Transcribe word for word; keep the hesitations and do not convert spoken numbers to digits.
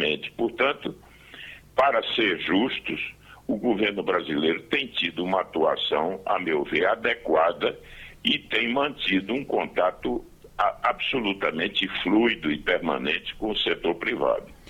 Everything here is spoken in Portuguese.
diretamente. Portanto, para ser justos, o governo brasileiro tem tido uma atuação, a meu ver, adequada e tem mantido um contato absolutamente fluido e permanente com o setor privado.